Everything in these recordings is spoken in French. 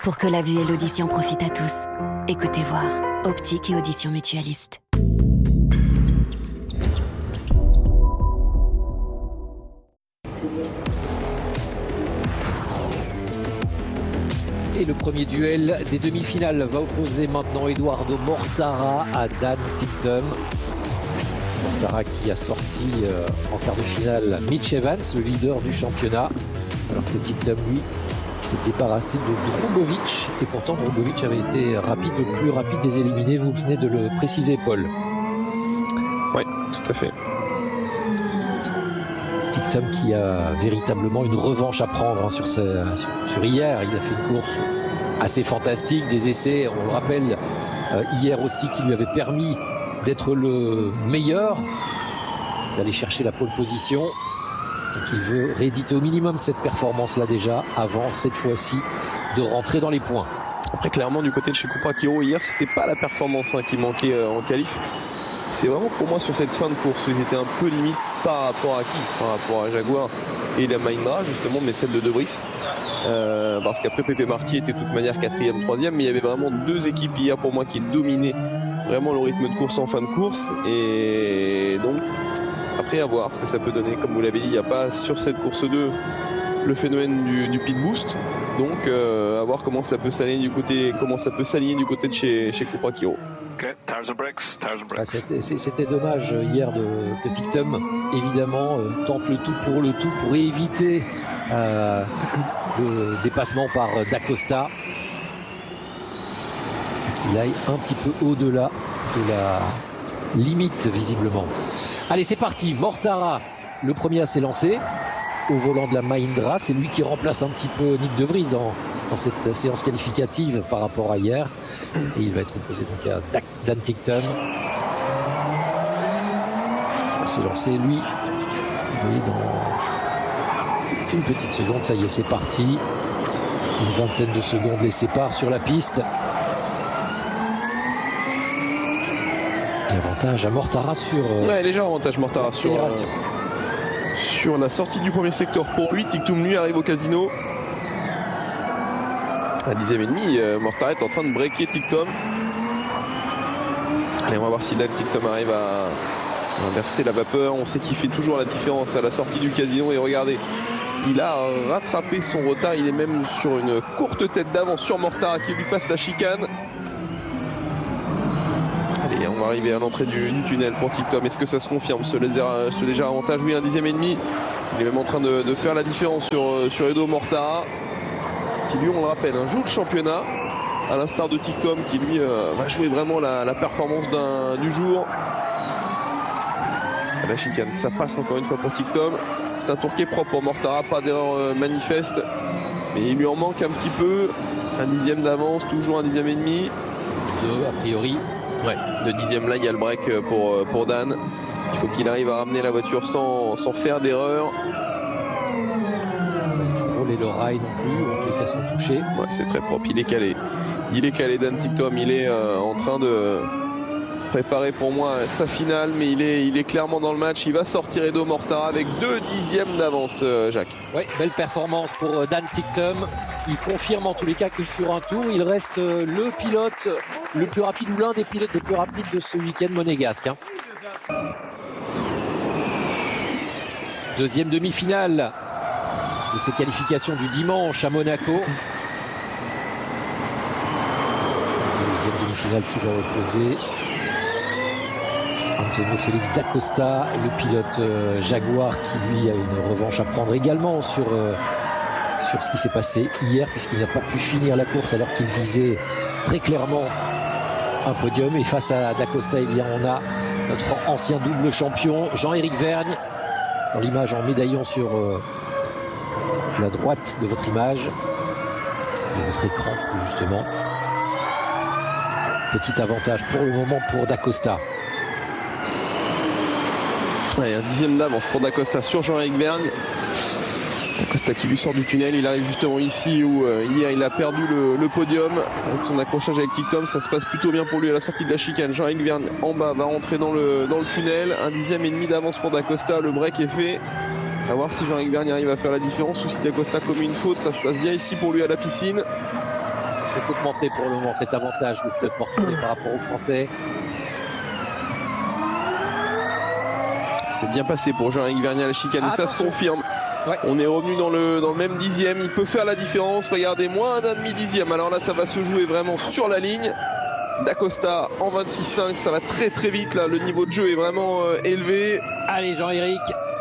Pour que la vue et l'audition profitent à tous, écoutez voir. Optique et audition mutualiste. Et le premier duel des demi-finales va opposer maintenant Eduardo Mortara à Dan Ticktum. Mortara qui a sorti en quart de finale Mitch Evans, le leader du championnat, alors que Ticktum, lui, s'est débarrassé de Drugovic. Et pourtant, Drugovic avait été rapide, le plus rapide des éliminés. Vous venez de le préciser, Paul. Oui, tout à fait. Ticktum qui a véritablement une revanche à prendre sur hier. Il a fait une course assez fantastique, des essais, on le rappelle, hier aussi, qui lui avaient permis d'être le meilleur, d'aller chercher la pole position. Donc il veut rééditer au minimum cette performance-là déjà, avant cette fois-ci de rentrer dans les points. Après, clairement, du côté de chez Cupra Quiro, hier, c'était pas la performance qui manquait en qualif. C'est vraiment pour moi sur cette fin de course où ils étaient un peu limite par rapport à qui? Par rapport à Jaguar et la Mahindra justement, mais celle de De Vries. Parce qu'après Pepe Marty était de toute manière 4e, 3e, mais il y avait vraiment deux équipes hier pour moi qui dominaient vraiment le rythme de course en fin de course. Et donc après à voir ce que ça peut donner. Comme vous l'avez dit, il n'y a pas sur cette course 2 le phénomène du pit boost. Donc à voir comment ça peut s'aligner du côté, de chez Cupra Quiro. C'était dommage hier que Ticktum évidemment tente le tout pour éviter le dépassement par Dacosta, qu'il aille un petit peu au-delà de la limite visiblement. Allez, c'est parti. Mortara, le premier à s'élancer au volant de la Mahindra. C'est lui qui remplace un petit peu Nick De Vries dans cette séance qualificative par rapport à hier. Et il va être opposé donc à Dan Ticktum. Il va s'élancer lui. Dans une petite seconde, ça y est, c'est parti. Une vingtaine de secondes les séparent sur la piste. Et avantage à Mortara sur... ouais, léger avantage Mortara sur la sortie du premier secteur pour lui. Ticktum lui arrive au casino. À 10e et demi, Mortara est en train de breaker Ticktum. Allez, on va voir si là Ticktum arrive à inverser la vapeur. On sait qu'il fait toujours la différence à la sortie du casino. Et regardez, il a rattrapé son retard. Il est même sur une courte tête d'avance sur Mortara qui lui passe la chicane. Allez, on va arriver à l'entrée du tunnel pour Ticktum. Est-ce que ça se confirme, ce léger avantage? Oui, un 10e et demi. Il est même en train de faire la différence sur Edo Mortara, qui lui, on le rappelle, joue le championnat, à l'instar de Ticktum, qui lui va jouer vraiment la performance du jour. La chicane, ça passe encore une fois pour Ticktum. C'est un tour qui est propre pour Mortara, pas d'erreur manifeste, mais il lui en manque un petit peu. Un 10e d'avance, toujours un 10e et demi. A priori. Ouais, le 10e là, il y a le break pour Dan. Il faut qu'il arrive à ramener la voiture sans faire d'erreur. Ça lui frôler le rail non plus, en tout cas sans toucher. Ouais, c'est très propre, il est calé. Dan Ticktum, il est en train de préparer pour moi sa finale, mais il est clairement dans le match. Il va sortir Edo Mortara avec 2 dixièmes d'avance, Jacques. Oui, belle performance pour Dan Ticktum. Il confirme en tous les cas que sur un tour, il reste le pilote le plus rapide, ou l'un des pilotes les plus rapides de ce week-end monégasque. Deuxième demi-finale de ces qualifications du dimanche à Monaco. Deuxième demi-finale qui va opposer Antonio Félix Dacosta, le pilote Jaguar, qui lui a une revanche à prendre également sur ce qui s'est passé hier, puisqu'il n'a pas pu finir la course alors qu'il visait très clairement un podium. Et face à Dacosta, eh bien, on a notre ancien double champion Jean-Éric Vergne, dans l'image en médaillon sur la droite de votre image, de votre écran plus justement. Petit avantage pour le moment pour Dacosta. Ouais, un dixième d'avance pour Dacosta sur Jean-Éric Vergne. Dacosta qui lui sort du tunnel, il arrive justement ici où hier il a perdu le podium avec son accrochage avec Ticktum. Ça se passe plutôt bien pour lui à la sortie de la chicane. Jean-Éric Vergne en bas va rentrer dans le tunnel. Un dixième et demi d'avance pour Dacosta, le break est fait. A voir si Jean-Éric Vergne arrive à faire la différence ou si Dacosta commet une faute. Ça se passe bien ici pour lui à la piscine. fait qu'augmenter pour le moment cet avantage du club portugais par rapport aux Français. C'est bien passé pour Jean-Éric Vergne à la chicane et ça se confirme. Ouais. On est revenu dans le même dixième. Il peut faire la différence. Regardez, moins d'un demi-dixième. Alors là, ça va se jouer vraiment sur la ligne. D'Acosta en 26,5. Ça va très très vite. Là, le niveau de jeu est vraiment élevé. Allez, Jean-Éric.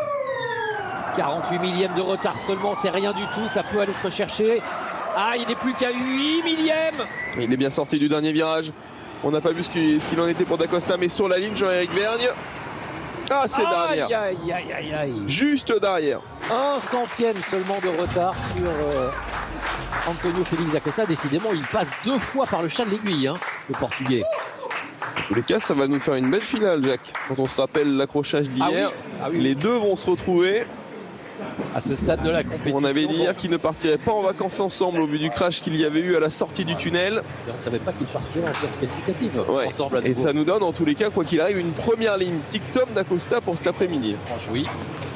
48 millièmes de retard seulement. C'est rien du tout. Ça peut aller se rechercher. Ah, il n'est plus qu'à 8 millièmes. Il est bien sorti du dernier virage. On n'a pas vu ce qu'il en était pour D'Acosta. Mais sur la ligne, Jean-Éric Vergne. Ah, c'est derrière. Aïe, aïe, aïe, aïe. Juste derrière. 1 centième seulement de retard sur Antonio Félix D'Acosta. Décidément, il passe 2 fois par le chat de l'aiguille, hein, le Portugais. En tous les cas, ça va nous faire une belle finale, Jacques. Quand on se rappelle l'accrochage d'hier, oui. les deux vont se retrouver. À ce stade de la compétition. On avait dit hier qu'ils ne partiraient pas en vacances ensemble au vu du crash qu'il y avait eu à la sortie du tunnel. On ne savait pas qu'ils partiraient en séance qualificative ensemble. Et ça nous donne en tous les cas, quoi qu'il arrive, une première ligne TikTok d'Acosta pour cet après-midi. Franchement, oui.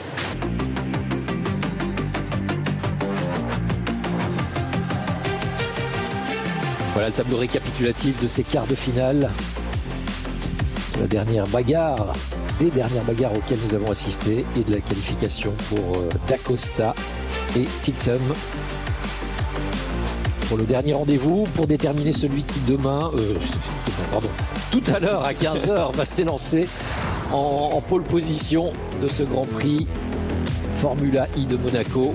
Voilà le tableau récapitulatif de ces quarts de finale. La dernière bagarre, des dernières bagarres auxquelles nous avons assisté et de la qualification pour D'Acosta et Ticktum. Pour le dernier rendez-vous, pour déterminer celui qui tout à l'heure à 15h va s'élancer en pole position de ce Grand Prix Formula I de Monaco.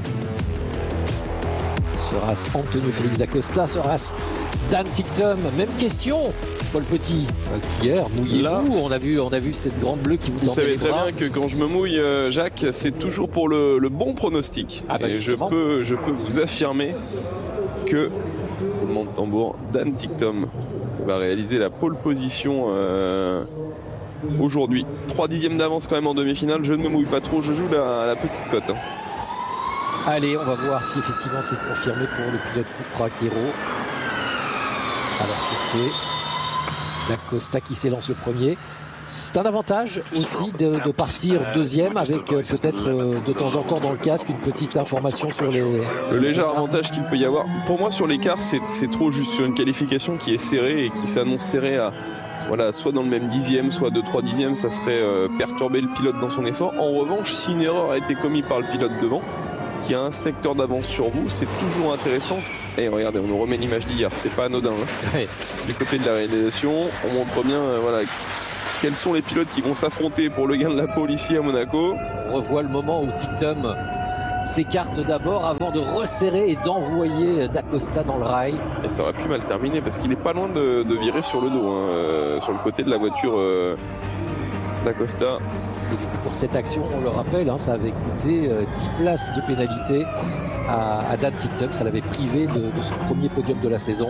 Sera-ce Antonio Félix D'Acosta? Sera-ce Dan Ticktum? Même question, Paul Petit. Hier, mouillez-vous, on a vu cette grande bleue qui vous tendait les bras. Vous savez très bien que quand je me mouille, Jacques, c'est toujours pour le bon pronostic. Et je peux vous affirmer que, roulement de tambour, Dan Ticktum va réaliser la pole position aujourd'hui. 3 dixièmes d'avance quand même en demi-finale. Je ne me mouille pas trop, je joue la petite cote. Hein. Allez, on va voir si effectivement c'est confirmé pour le pilote Cupra Quero. Alors que c'est D'Acosta qui s'élance le premier. C'est un avantage aussi de partir deuxième avec peut-être de temps en temps dans le casque une petite information sur les... Le léger avantage qu'il peut y avoir. Pour moi sur l'écart c'est trop juste sur une qualification qui est serrée et qui s'annonce serrée à... Voilà, soit dans le même dixième, soit 2-3 dixièmes, ça serait perturber le pilote dans son effort. En revanche, si une erreur a été commise par le pilote devant, qui a un secteur d'avance sur vous, c'est toujours intéressant. Et regardez, on nous remet l'image d'hier, c'est pas anodin. Hein. Ouais. Du côté de la réalisation, on montre bien voilà, quels sont les pilotes qui vont s'affronter pour le gain de la pole ici à Monaco. On revoit le moment où Ticktum s'écarte d'abord avant de resserrer et d'envoyer D'Acosta dans le rail. Et ça aurait pu mal terminer parce qu'il est pas loin de virer sur le dos, hein, sur le côté de la voiture D'Acosta. Et du coup, pour cette action, on le rappelle, hein, ça avait coûté 10 places de pénalité à Dan Ticktum. Ça l'avait privé de son premier podium de la saison.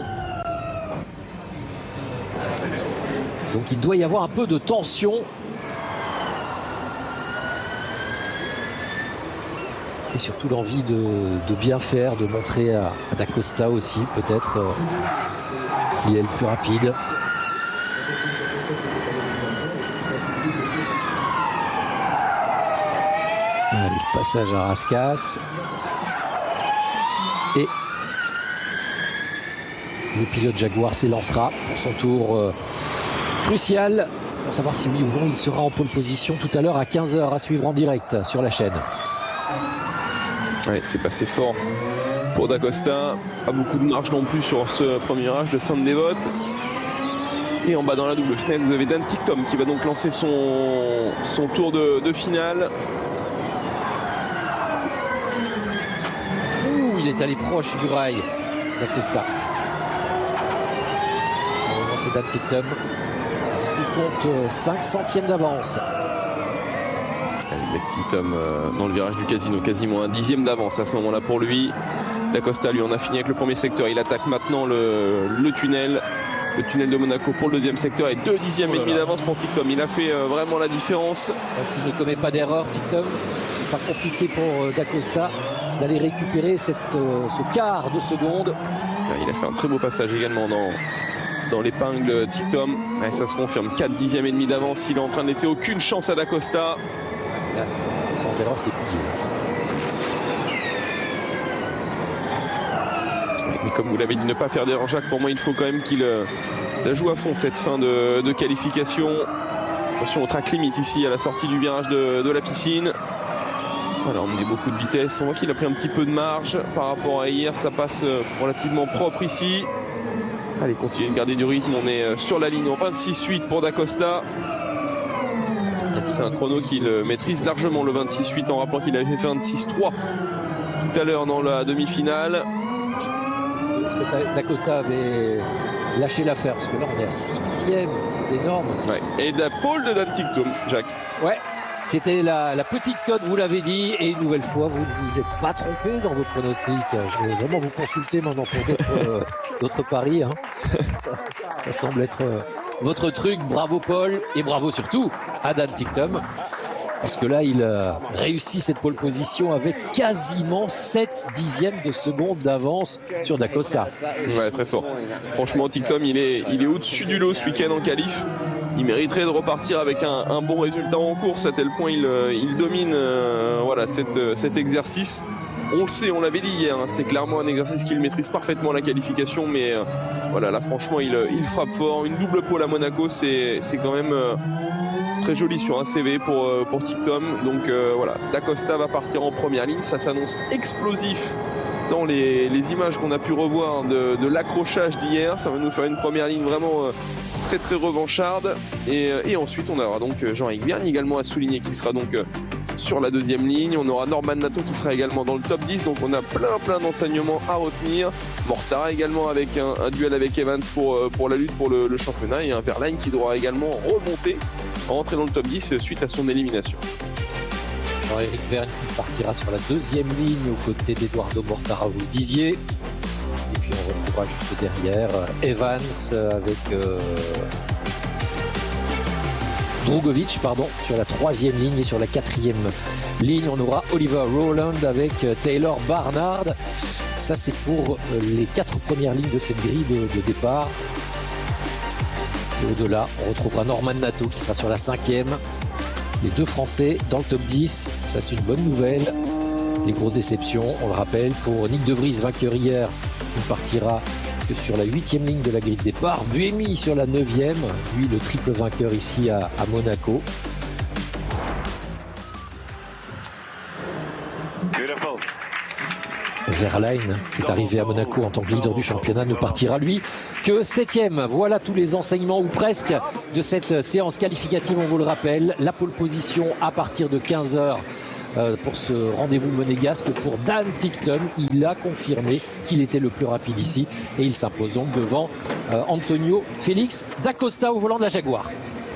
Donc il doit y avoir un peu de tension. Et surtout l'envie de bien faire, de montrer à D'Acosta aussi, peut-être, qui est le plus rapide. Allez, le passage à Rascasse. Et le pilote Jaguar s'élancera pour son tour crucial pour savoir si oui ou non il sera en pole position tout à l'heure à 15h à suivre en direct sur la chaîne. Ouais, c'est passé fort pour D'Acosta. Pas beaucoup de marge non plus sur ce premier virage de Sainte-Dévote. Et en bas dans la double finale, vous avez Dan Ticktum qui va donc lancer son tour de finale. Il est allé proche du rail D'Acosta. C'est Dan Ticktum. Il compte 5 centièmes d'avance. Ticktum dans le virage du casino, quasiment un dixième d'avance à ce moment-là pour lui. D'Acosta, lui, on a fini avec le premier secteur. Il attaque maintenant le tunnel de Monaco pour le deuxième secteur et 2 dixièmes et demi d'avance pour Ticktum. Il a fait vraiment la différence. S'il ne commet pas d'erreur, Ticktum, ce sera compliqué pour D'Acosta d'aller récupérer ce quart de seconde. Il a fait un très beau passage également dans l'épingle Ticktum. Et ça se confirme, 4 dixièmes et demi d'avance. Il est en train de laisser aucune chance à D'Acosta. Là, sans erreur, c'est plié. comme vous l'avez dit, ne pas faire d'erreur. Jacques, pour moi, il faut quand même qu'il la joue à fond cette fin de qualification. Attention au track limite ici à la sortie du virage de la piscine. Voilà, on met beaucoup de vitesse. On voit qu'il a pris un petit peu de marge par rapport à hier. Ça passe relativement propre ici. Allez, continuez de garder du rythme. On est sur la ligne en 26-8 pour Dacosta. C'est un chrono qu'il maîtrise largement, le 26-8, en rappelant qu'il avait fait 26-3 tout à l'heure dans la demi-finale. Est-ce que Dacosta avait lâché l'affaire? Parce que là, on est à 6 dixièmes. C'est énorme. Ouais. Et la pole de Dan Ticktum, Jacques. Ouais. C'était la petite cote, vous l'avez dit, et une nouvelle fois, vous ne vous êtes pas trompé dans vos pronostics. Je vais vraiment vous consulter maintenant pour d'autres paris. Hein. Ça semble être votre truc. Bravo Paul, et bravo surtout à Dan Ticktum. Parce que là, il réussit cette pole position avec quasiment 7 dixièmes de seconde d'avance sur Dacosta. Ouais, très fort. Franchement, Ticktum, il est au-dessus du lot ce week-end en qualif. Il mériterait de repartir avec un bon résultat en course, à tel point il domine voilà, cet exercice. On le sait, on l'avait dit hier, hein, c'est clairement un exercice qu'il maîtrise parfaitement, la qualification, mais voilà, là franchement il frappe fort. Une double pole à Monaco, c'est quand même très joli sur un CV pour Ticktum. Donc voilà, Dacosta va partir en première ligne, ça s'annonce explosif dans les images qu'on a pu revoir de l'accrochage d'hier. Ça va nous faire une première ligne vraiment très très revancharde, et ensuite on aura donc Jean-Éric Vergne également à souligner, qui sera donc sur la deuxième ligne. On aura Norman Nato qui sera également dans le top 10, donc on a plein d'enseignements à retenir. Mortara également avec un duel avec Evans pour la lutte pour le championnat, et un Verlaine qui devra également remonter, rentrer dans le top 10 suite à son élimination. Jean-Éric Vergne qui partira sur la deuxième ligne aux côtés d'Eduardo Mortara, vous le disiez. Et puis on retrouvera juste derrière Evans avec Drugovic sur la troisième ligne, et sur la quatrième ligne on aura Oliver Rowland avec Taylor Barnard. Ça c'est pour les 4 premières lignes de cette grille de départ. Et au-delà on retrouvera Norman Nato qui sera sur la cinquième. Les 2 Français dans le top 10, ça c'est une bonne nouvelle. Les grosses déceptions, on le rappelle, pour Nick De Vries, vainqueur hier, il partira que sur la 8e ligne de la grille de départ. Buemi sur la 9e, lui le triple vainqueur ici à Monaco. Verlaine, qui est arrivé à Monaco en tant que leader du championnat, ne partira lui que 7e. Voilà tous les enseignements, ou presque, de cette séance qualificative, on vous le rappelle. La pole position à partir de 15h. Pour ce rendez-vous monégasque pour Dan Ticktum. Il a confirmé qu'il était le plus rapide ici, et il s'impose donc devant Antonio Félix Dacosta au volant de la Jaguar.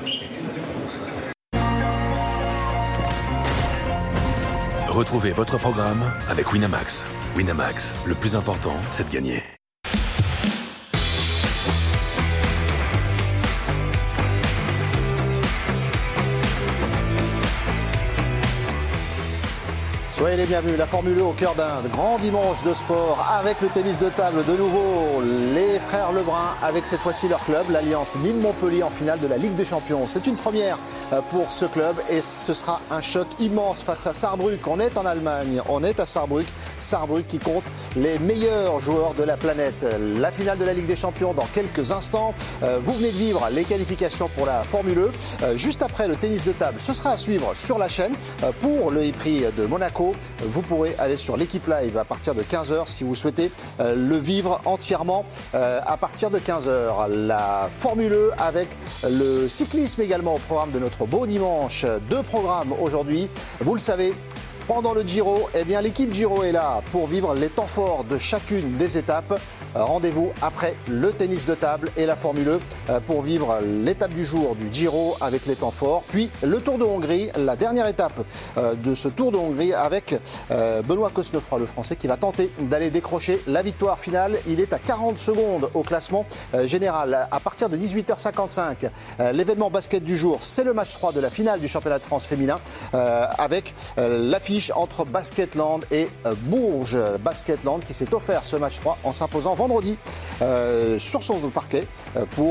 Retrouvez votre programme avec Winamax. Winamax, le plus important, c'est de gagner. Soyez les bienvenus, la Formule 1 au cœur d'un grand dimanche de sport avec le tennis de table. De nouveau, les frères Lebrun avec cette fois-ci leur club, l'Alliance Nîmes-Montpellier en finale de la Ligue des Champions. C'est une première pour ce club, et ce sera un choc immense face à Saarbrück. On est en Allemagne, on est à Saarbrück. Saarbrück qui compte les meilleurs joueurs de la planète. La finale de la Ligue des Champions dans quelques instants. Vous venez de vivre les qualifications pour la Formule 1. Juste après le tennis de table, ce sera à suivre sur la chaîne pour le prix de Monaco. Vous pourrez aller sur l'équipe live à partir de 15h si vous souhaitez le vivre entièrement à partir de 15h. La Formule 1 avec le cyclisme également au programme de notre beau dimanche. 2 programmes aujourd'hui, vous le savez. Pendant le Giro, eh bien, l'équipe Giro est là pour vivre les temps forts de chacune des étapes. Rendez-vous après le tennis de table et la Formule 1 pour vivre l'étape du jour du Giro avec les temps forts. Puis le Tour de Hongrie, la dernière étape de ce Tour de Hongrie avec Benoît Cosnefroy, le Français, qui va tenter d'aller décrocher la victoire finale. Il est à 40 secondes au classement général. À partir de 18h55, l'événement basket du jour, c'est le match 3 de la finale du championnat de France féminin avec l'affiche entre Basketland et Bourges. Basketland qui s'est offert ce match 3 en s'imposant vendredi sur son parquet pour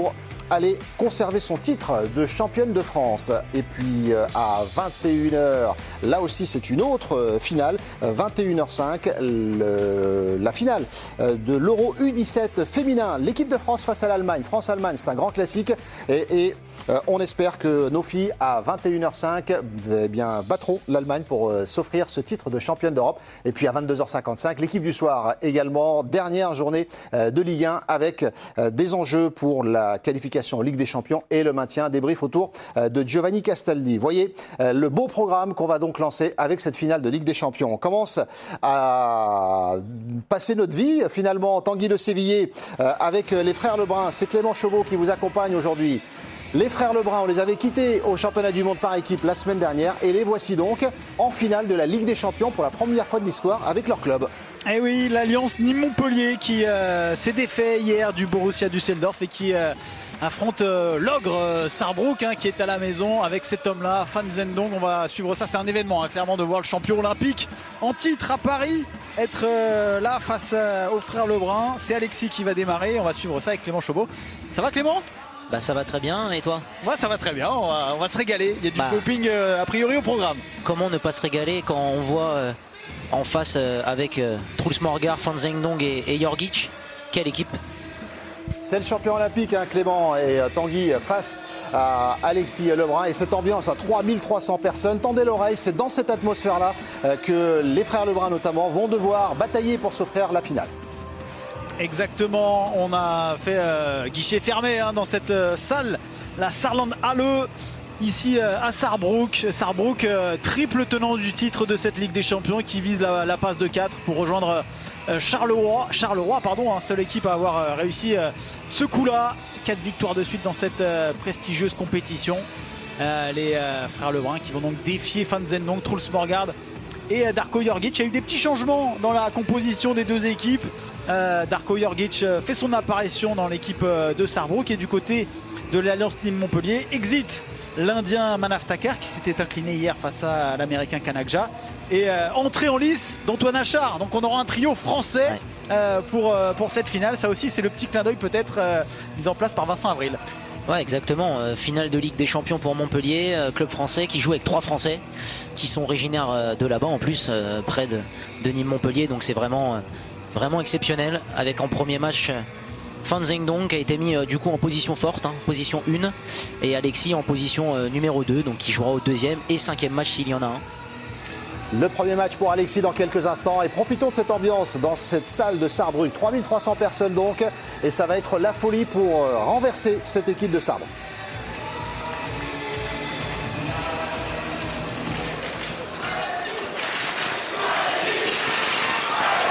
aller conserver son titre de championne de France. Et puis à 21h, là aussi c'est une autre finale, 21h05, la finale de l'Euro U17 féminin. L'équipe de France face à l'Allemagne. France-Allemagne, c'est un grand classique et on espère que nos filles à 21h05 eh bien, battront l'Allemagne pour s'offrir ce titre de championne d'Europe. Et puis à 22h55, l'équipe du soir également, dernière journée de Ligue 1 avec des enjeux pour la qualification en Ligue des Champions et le maintien. Débrief autour de Giovanni Castaldi. Voyez le beau programme qu'on va donc lancer avec cette finale de Ligue des Champions. On commence à passer notre vie finalement. Tanguy Le Sévillier avec les frères Lebrun. C'est Clément Chauveau qui vous accompagne aujourd'hui. Les frères Lebrun, on les avait quittés au championnat du monde par équipe la semaine dernière et les voici donc en finale de la Ligue des Champions pour la première fois de l'histoire avec leur club. Et oui, l'Alliance Nîmes-Montpellier qui s'est défait hier du Borussia Düsseldorf et qui affronte l'ogre Sarrebruck qui est à la maison avec cet homme-là, Fan Zhendong. On va suivre ça, c'est un événement clairement de voir le champion olympique en titre à Paris être là face aux frères Lebrun. C'est Alexis qui va démarrer, on va suivre ça avec Clément Chauveau. Ça va Clément ? Bah ça va très bien, et toi ? Ouais, ça va très bien, on va se régaler. Il y a du coping a priori au programme. Comment ne pas se régaler quand on voit en face avec Truls Morgar, Fan Zhendong et Jorgic. Quelle équipe! C'est le champion olympique, Clément et Tanguy face à Alexis Lebrun. Et cette ambiance à 3300 personnes, tendez l'oreille, c'est dans cette atmosphère-là que les frères Lebrun notamment vont devoir batailler pour s'offrir la finale. Exactement, on a fait guichet fermé dans cette salle, la Saarland Halle, ici à Sarrebruck. Sarrebruck, triple tenant du titre de cette Ligue des Champions qui vise la passe de 4 pour rejoindre Charleroi, seule équipe à avoir réussi ce coup-là. 4 victoires de suite dans cette prestigieuse compétition. Les frères Lebrun qui vont donc défier Fan Zhendong, Truls Morgard et Darko Jorgic. Il y a eu des petits changements dans la composition des deux équipes. Darko Jorgic fait son apparition dans l'équipe de Sarrebruck et du côté de l'Alliance Nîmes-Montpellier, exit l'Indien Manav Thakkar qui s'était incliné hier face à l'Américain Kanakja et entrée en lice d'Antoine Achard. Donc on aura un trio français pour cette finale. Ça aussi c'est le petit clin d'œil peut-être mis en place par Vincent Avril. Ouais, exactement. Finale de Ligue des Champions pour Montpellier, club français qui joue avec 3 Français qui sont originaires de là-bas en plus, près de Nîmes-Montpellier. Donc c'est vraiment exceptionnel. Avec en premier match Fan Zhendong qui a été mis du coup en position forte, position 1, et Alexis en position numéro 2, donc qui jouera au 2e et 5e match s'il y en a un. Le premier match pour Alexis dans quelques instants et profitons de cette ambiance dans cette salle de Sarrebruck. 3300 personnes donc et ça va être la folie pour renverser cette équipe de Sarrebruck.